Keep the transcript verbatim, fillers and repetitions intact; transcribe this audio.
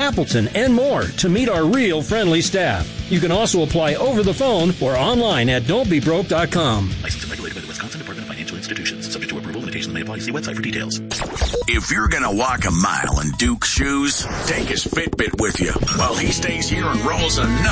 Appleton, and more to meet our real friendly staff. You can also apply over the phone or online at don't be broke dot com. Licensed and regulated by the Wisconsin Department of Financial Institutions. Subject to approval. Limitations may apply. See website for details. If you're going to walk a mile in Duke's shoes, take his Fitbit with you while he stays here and rolls a